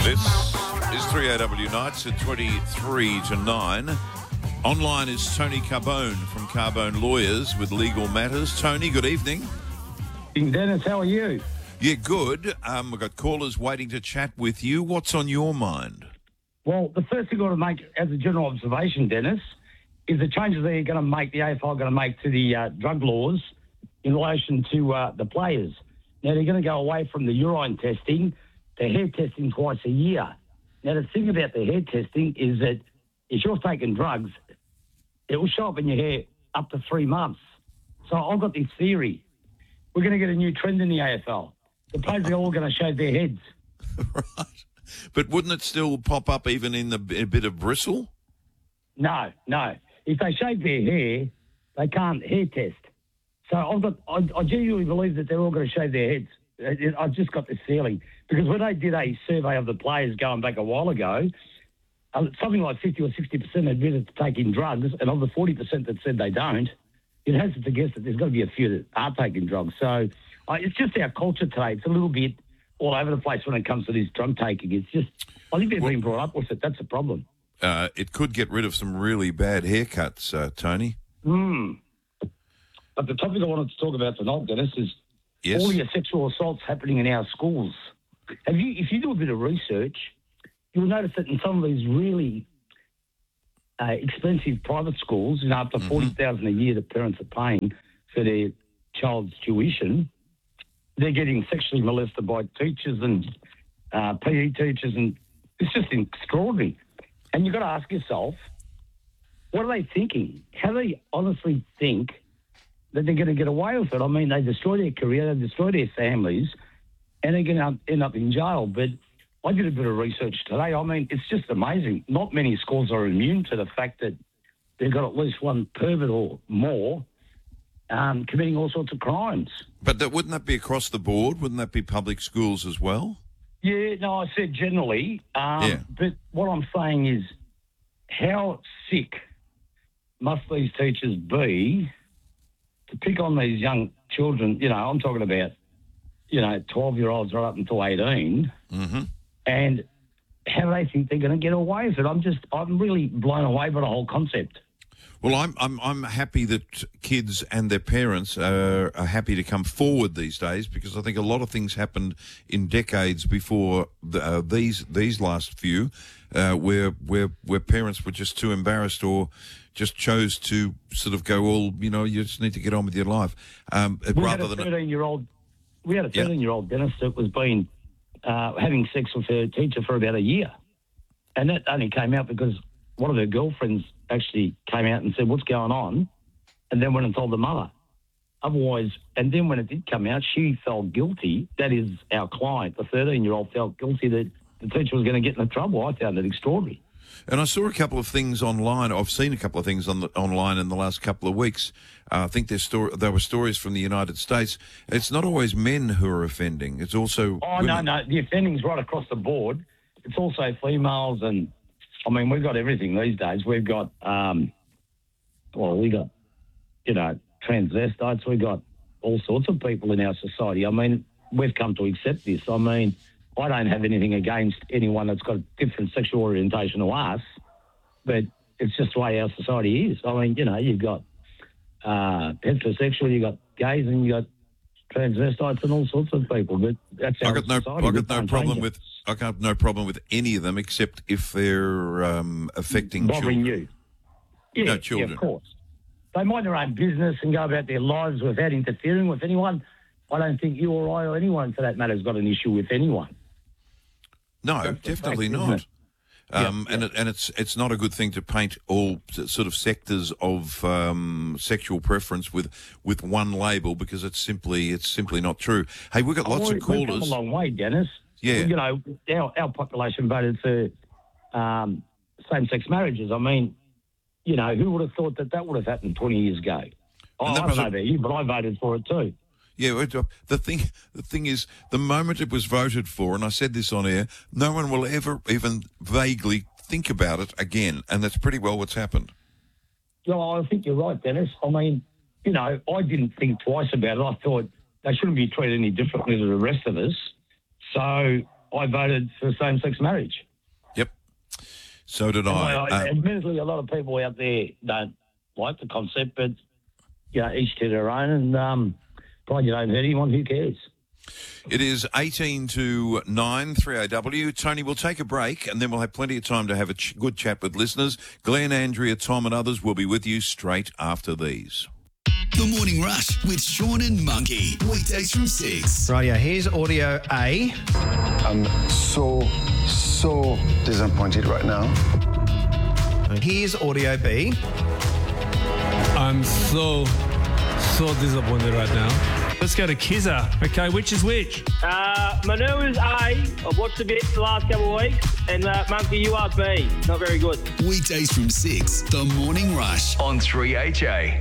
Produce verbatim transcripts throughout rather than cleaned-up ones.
This is three A W Nights at twenty-three to nine. Online is Tony Carbone from Carbone Lawyers with Legal Matters. Tony, good evening. Dennis, how are you? Yeah, good. Um, we've got callers waiting to chat with you. What's on your mind? Well, the first thing I want to make as a general observation, Dennis, is the changes they're going to make, the A F L are going to make to the uh, drug laws in relation to uh, the players. Now, they're going to go away from the urine testing to hair testing twice a year. Now, the thing about the hair testing is that if you're taking drugs, it will show up in your hair up to three months. So I've got this theory. We're going to get a new trend in the A F L. The players are all going to shave their heads. Right. But wouldn't it still pop up even in the a bit of bristle? No, no. If they shave their hair, they can't hair test. So I've got, I, I genuinely believe that they're all going to shave their heads. I've just got this feeling. Because when they did a survey of the players going back a while ago, uh, something like fifty or sixty percent admitted to taking drugs, and of the forty percent that said they don't, it has to guess that there's got to be a few that are taking drugs. So uh, it's just our culture today. It's a little bit all over the place when it comes to this drug taking. It's just, I think they're being brought up with it. That's the problem. Uh, it could get rid of some really bad haircuts, uh, Tony. Hmm. But the topic I wanted to talk about tonight, Dennis, is Yes. all your sexual assaults happening in our schools. Have you, if you do a bit of research, you'll notice that in some of these really uh, expensive private schools, you know, up to Mm-hmm. forty thousand a year that parents are paying for their child's tuition, they're getting sexually molested by teachers and uh, P E teachers, and it's just extraordinary. And you've got to ask yourself, what are they thinking? How do they honestly think that they're going to get away with it? I mean, they destroy their career, they destroy their families, and they're going to end up in jail. But I did a bit of research today. I mean, it's just amazing. Not many schools are immune to the fact that they've got at least one pervert or more um, committing all sorts of crimes. But that, wouldn't that be across the board? Wouldn't that be public schools as well? Yeah, no, I said generally. Um, Yeah. But what I'm saying is, how sick must these teachers be to pick on these young children? You know, I'm talking about, you know, twelve-year-olds right up until eighteen. Mm-hmm. And how do they think they're going to get away with it? I'm just, I'm really blown away by the whole concept. Well, I'm I'm I'm happy that kids and their parents are, are happy to come forward these days, because I think a lot of things happened in decades before the, uh, these these last few, uh, where where where parents were just too embarrassed or just chose to sort of go all, you know, you just need to get on with your life, um, We rather had a than thirteen-year-old, we had a Yeah. thirteen-year-old Dennis that was been uh, having sex with her teacher for about a year, and that only came out because one of her girlfriends actually came out and said, "What's going on?" and then went and told the mother. Otherwise, and then when it did come out, she felt guilty. That is, our client, the thirteen-year-old, felt guilty that the teacher was going to get into trouble. I found it extraordinary. And I saw a couple of things online. I've seen a couple of things on the, online in the last couple of weeks. Uh, I think there's story, there were stories from the United States. It's not always men who are offending. It's also Oh, women. no, no. The offending's right across the board. It's also females, and, I mean, we've got everything these days. We've got, um, well, we got, you know, transvestites. We've got all sorts of people in our society. I mean, we've come to accept this. I mean, I don't have anything against anyone that's got a different sexual orientation to us, but it's just the way our society is. I mean, you know, you've got uh, heterosexual, you've got gays, and you've got transvestites and all sorts of people. But that's our I got no, society. I We got no can't problem change it. with, I got no problem with any of them except if they're um, affecting bothering children. you. Yeah, No, yeah, children. of course. They mind their own business and go about their lives without interfering with anyone. I don't think you or I or anyone, for that matter, has got an issue with anyone. No, That's the definitely fact, isn't not. it? Um, Yeah, and yeah. it, and it's it's not a good thing to paint all s- sort of sectors of um, sexual preference with with one label, because it's simply it's simply not true. Hey, we've got lots Oh, of we've come callers. a long way, Dennis. Yeah. You know, our, our population voted for um, same-sex marriages. I mean, you know, who would have thought that that would have happened twenty years ago? Oh, I that don't was know a- about you, but I voted for it too. Yeah, it- uh, the thing the thing is, the moment it was voted for, and I said this on air, no one will ever even vaguely think about it again, and that's pretty well what's happened. No, I think you're right, Dennis. I mean, you know, I didn't think twice about it. I thought they shouldn't be treated any differently to the rest of us. So I voted for same-sex marriage. Yep. So did I. I Uh, admittedly, a lot of people out there don't like the concept, but you know, each to their own. And um, probably you don't hurt anyone. Who cares? It is eighteen to nine, three A W. Tony, we'll take a break and then we'll have plenty of time to have a ch- good chat with listeners. Glenn, Andrea, Tom and others will be with you straight after these. The Morning Rush with Sean and Monkey. Weekdays from six. Rightio, here's audio A. I'm so, so disappointed right now. And here's audio B. I'm so, so disappointed right now. Let's go to Kizza. Okay, which is which? Uh, Manu is A. I've watched a bit the last couple of weeks. And uh, Monkey, you are B. Not very good. Weekdays from six. The Morning Rush on three H A.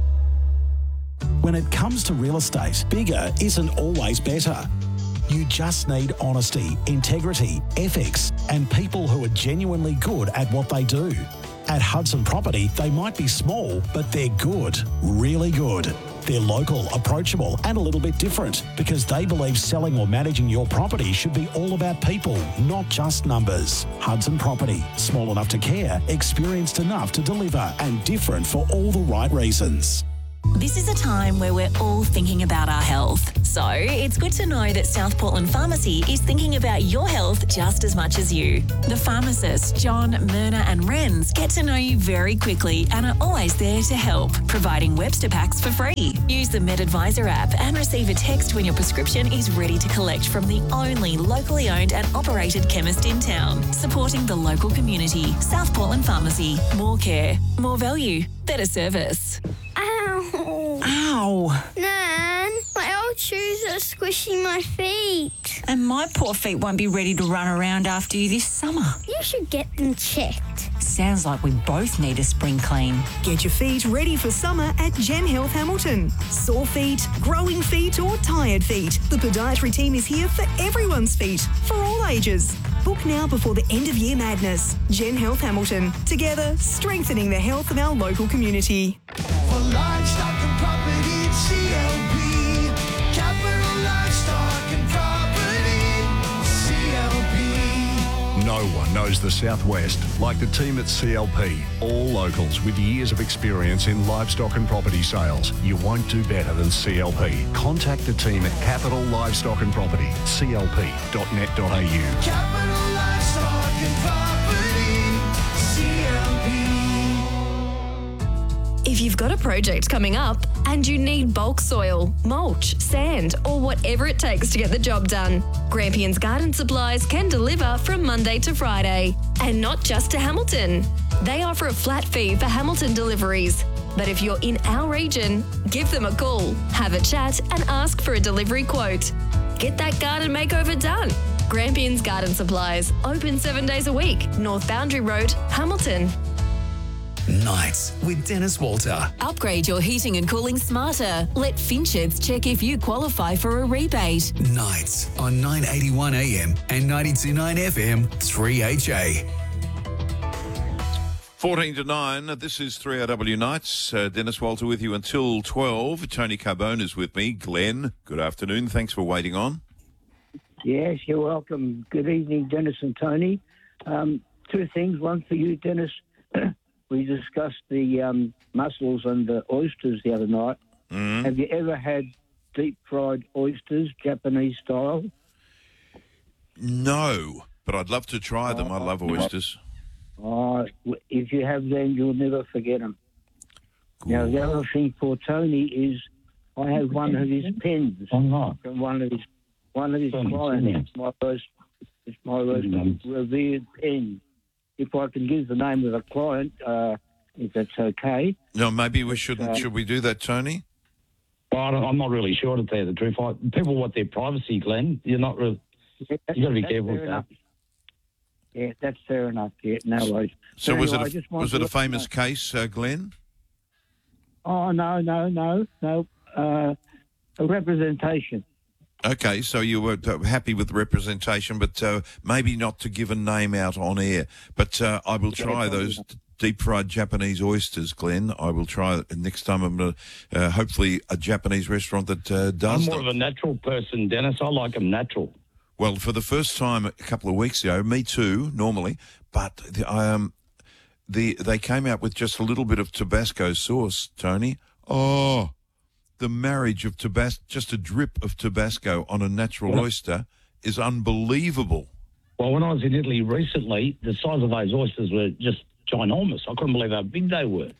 When it comes to real estate, bigger isn't always better. You just need honesty, integrity, ethics, and people who are genuinely good at what they do. At Hudson Property, they might be small, but they're good, really good. They're local, approachable, and a little bit different because they believe selling or managing your property should be all about people, not just numbers. Hudson Property, small enough to care, experienced enough to deliver, and different for all the right reasons. This is a time where we're all thinking about our health. So it's good to know that South Portland Pharmacy is thinking about your health just as much as you. The pharmacists, John, Myrna and Renz, get to know you very quickly and are always there to help, providing Webster packs for free. Use the MedAdvisor app and receive a text when your prescription is ready to collect from the only locally owned and operated chemist in town. Supporting the local community. South Portland Pharmacy. More care, more value, better service. Ow. Ow. Nan, my old shoes are squishing my feet. And my poor feet won't be ready to run around after you this summer. You should get them checked. Sounds like we both need a spring clean. Get your feet ready for summer at Gen Health Hamilton. Sore feet, growing feet or tired feet. The podiatry team is here for everyone's feet, for all ages. Book now before the end of year madness. Gen Health Hamilton. Together, strengthening the health of our local community. For livestock and property, C L P. Capital Livestock and Property, C L P. No one knows the Southwest like the team at C L P. All locals with years of experience in livestock and property sales. You won't do better than C L P. Contact the team at Capital Livestock and Property, c l p dot net dot a u. Capital Livestock and Property, C L P. If you've got a project coming up and you need bulk soil, mulch, sand, or whatever it takes to get the job done, Grampians Garden Supplies can deliver from Monday to Friday. And not just to Hamilton. They offer a flat fee for Hamilton deliveries. But if you're in our region, give them a call, have a chat and ask for a delivery quote. Get that garden makeover done. Grampians Garden Supplies, open seven days a week, North Boundary Road, Hamilton. Nights with Dennis Walter. Upgrade your heating and cooling smarter. Let Fincheds check if you qualify for a rebate. Nights on nine eighty-one A M and ninety-two point nine F M, three H A. fourteen to nine, this is three R W Nights. Uh, Dennis Walter with you until twelve. Tony Carbone is with me. Glenn, good afternoon. Thanks for waiting on. Yes, you're welcome. Good evening, Dennis and Tony. Um, two things. One for you, Dennis. We discussed the um, mussels and the oysters the other night. Mm. Have you ever had deep-fried oysters, Japanese style? No, but I'd love to try them. I love oysters. Oh, if you have them, you'll never forget them. Cool. Now, the other thing for Tony is I have one of his pens from one of his one of his clients. It's my most, it's my most revered pen. If I can give the name of the client, uh, if that's okay. No, maybe we shouldn't. Uh, Should we do that, Tony? Well, I don't, I'm not really sure, to tell you the truth. I, people want their privacy, Glenn. You're not really. Yeah, you got to be careful with that. Yeah, that's fair enough. Yeah, no worries. So, anyway, was it a, was it a famous know. case, uh, Glenn? Oh no, no, no, no. Uh, a representation. Okay, so you were happy with the representation, but uh, maybe not to give a name out on air. But uh, I will try those deep-fried Japanese oysters, Glenn. I will try it next time. I'm going to, uh, hopefully, a Japanese restaurant that uh, does I'm more them. of a natural person, Dennis. I like them natural. Well, for the first time a couple of weeks ago, me too, normally, but the, um, the they came out with just a little bit of Tabasco sauce, Tony. Oh, the marriage of Tabasco, just a drip of Tabasco on a natural Well, oyster is unbelievable. Well, when I was in Italy recently, the size of those oysters were just ginormous. I couldn't believe how big they were.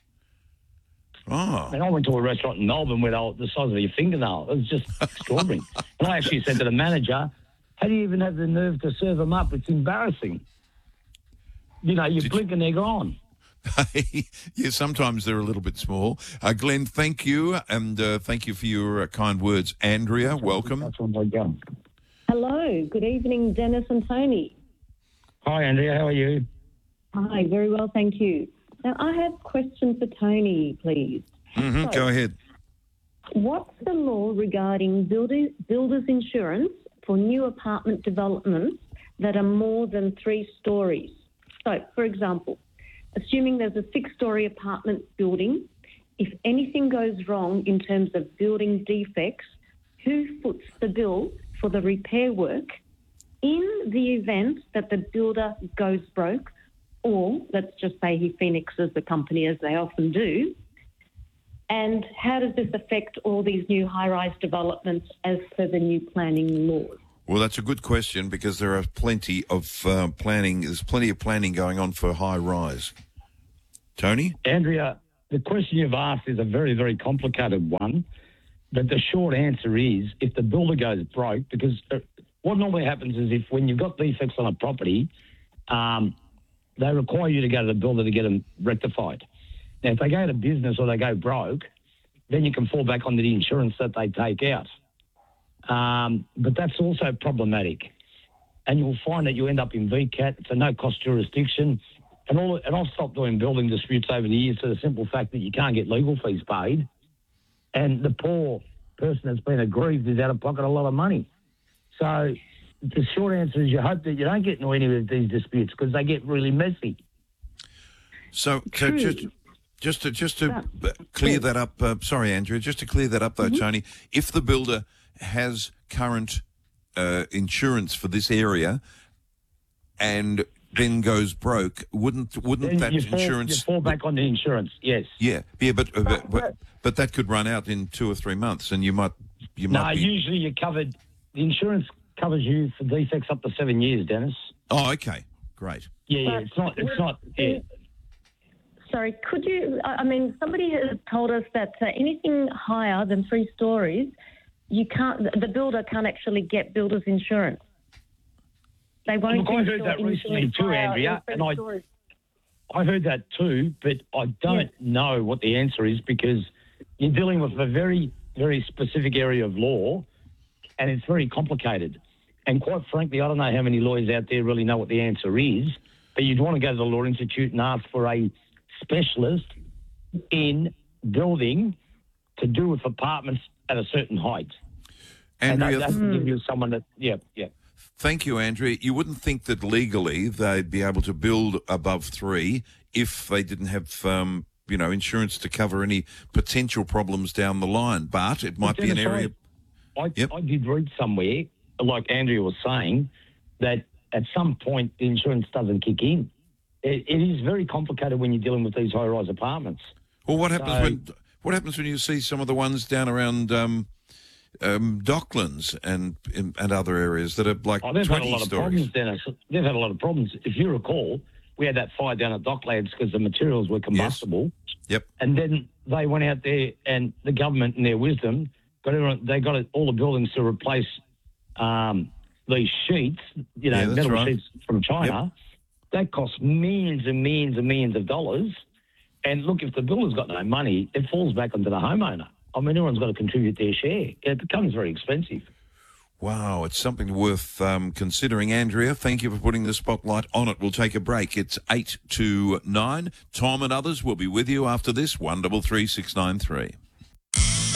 Oh. And I went to a restaurant in Melbourne where they were the size of your fingernail. It was just extraordinary. And I actually said to the manager, how do you even have the nerve to serve them up? It's embarrassing. You know, you Did blink and they're gone. Yeah, sometimes they're a little bit small. Uh, Glenn, thank you, and uh, thank you for your uh, kind words. Andrea, welcome. That's what I done. Hello, good evening, Dennis and Tony. Hi, Andrea, how are you? Hi, very well, thank you. Now, I have a question for Tony, please. Mm-hmm, So, go ahead. What's the law regarding builder, builders insurance for new apartment developments that are more than three stories? So, for example, assuming there's a six-storey apartment building, if anything goes wrong in terms of building defects, who foots the bill for the repair work in the event that the builder goes broke, or let's just say he phoenixes the company as they often do? And how does this affect all these new high-rise developments as per the new planning laws? Well, that's a good question because there are plenty of uh, planning. There's plenty of planning going on for high rise. Tony? Andrea, the question you've asked is a very, very complicated one. But the short answer is if the builder goes broke, because uh, what normally happens is if when you've got defects on a property, um, they require you to go to the builder to get them rectified. Now, if they go to business or they go broke, then you can fall back onto the insurance that they take out. Um, but that's also problematic. And you'll find that you end up in V CAT. It's a no-cost jurisdiction. And all, and I've stopped doing building disputes over the years for the simple fact that you can't get legal fees paid. And the poor person that's been aggrieved is out of pocket a lot of money. So the short answer is you hope that you don't get into any of these disputes because they get really messy. So, so just, just to, just to Yeah. clear that up, uh, sorry, Andrea, just to clear that up, though, Mhm. Tony, if the builder has current uh, insurance for this area and then goes broke, wouldn't wouldn't Then that you fall, insurance... You fall back on the insurance, yes. Yeah, yeah, but, uh, but, but but that could run out in two or three months, and you might you No, might be... usually you're covered. The insurance covers you for defects up to seven years, Dennis. Oh, okay, great. Yeah, yeah, But it's not, it's would- not, yeah. Sorry, could you, I I mean, somebody has told us that uh, anything higher than three stories, you can't, the builder can't actually get builder's insurance. They won't Look, I heard insure that recently insurance too, higher Andrea, than and three I, stories. I heard that too, but I don't know what the answer is because you're dealing with a very, very specific area of law and it's very complicated. And quite frankly, I don't know how many lawyers out there really know what the answer is, but you'd want to go to the Law Institute and ask for a specialist in building to do with apartments at a certain height. Andrea, and that, that can give you someone that, yeah, yeah. Thank you, Andrea. You wouldn't think that legally they'd be able to build above three if they didn't have, um, you know, insurance to cover any potential problems down the line. But it might But be an Dennis, area. I, Yep. I did read somewhere, like Andrea was saying, that at some point the insurance doesn't kick in. It, it is very complicated when you're dealing with these high-rise apartments. Well, what happens So- when what happens when you see some of the ones down around um, um, Docklands and and other areas that are like Oh, they've had a twenty lot of stories? problems, Dennis. They've had a lot of problems. If you recall, we had that fire down at Docklands because the materials were combustible. Yep. And then they went out there, and the government, in their wisdom, got everyone, they got it, all the buildings to replace um, these sheets, you know, Yeah, that's metal right. sheets from China. That cost millions and millions and millions of dollars. And look, if the builder's got no money, it falls back onto the homeowner. I mean, everyone's got to contribute their share. It becomes very expensive. Wow, it's something worth um, considering. Andrea, thank you for putting the spotlight on it. We'll take a break. It's eight to nine. Tom and others will be with you after this. One double three six nine three.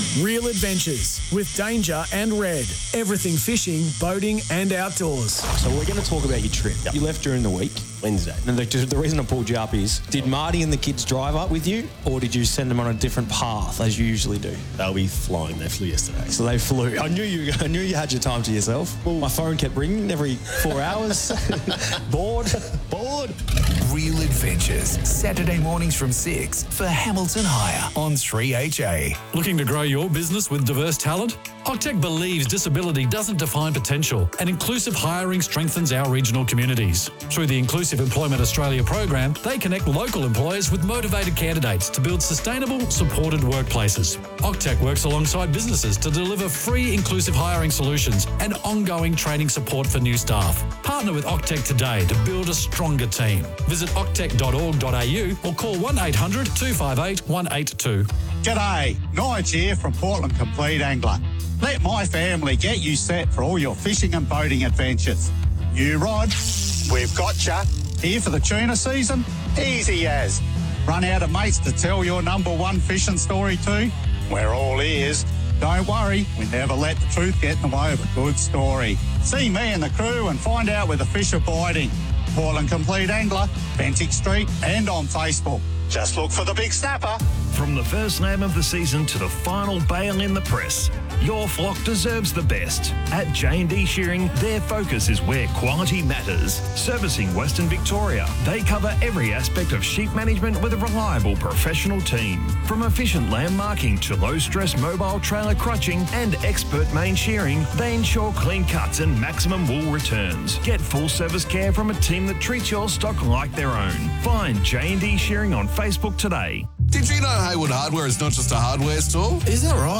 Real adventures with Danger and Red. Everything fishing, boating and outdoors. So we're going to talk about your trip. You left during the week, Wednesday. And the, the reason I pulled you up is, did Marty and the kids drive up with you, or did you send them on a different path as you usually do? They'll be flying. They flew yesterday. So they flew. I knew you. I knew you had your time to yourself. Well, my phone kept ringing every four hours. Bored. Bored. Real Adventures, Saturday mornings from six for Hamilton Hire on three H A. Looking to grow your business with diverse talent? Octec believes disability doesn't define potential, and inclusive hiring strengthens our regional communities. Through the Inclusive Employment Australia program, they connect local employers with motivated candidates to build sustainable, supported workplaces. Octec works alongside businesses to deliver free inclusive hiring solutions and ongoing training support for new staff. Partner with Octec today to build a stronger team. Visit octec dot org dot a u or call one eight hundred two five eight one eight two. G'day, Nige here from Portland Complete Angler. Let my family get you set for all your fishing and boating adventures. New rod, we've got ya. Here for the tuna season? Easy as. Run out of mates to tell your number one fishing story to? We're all ears. Don't worry, we never let the truth get in the way of a good story. See me and the crew and find out where the fish are biting. Portland Complete Angler, Bentinck Street and on Facebook. Just look for the big snapper. From the first lamb of the season to the final bale in the press, your flock deserves the best. At J and D Shearing, their focus is where quality matters. Servicing Western Victoria, they cover every aspect of sheep management with a reliable professional team. From efficient lamb marking to low-stress mobile trailer crutching and expert main shearing, they ensure clean cuts and maximum wool returns. Get full-service care from a team that treats your stock like their own. Find J and D Shearing on Facebook today. Did you know Haywood Hardware is not just a hardware store? Is that right?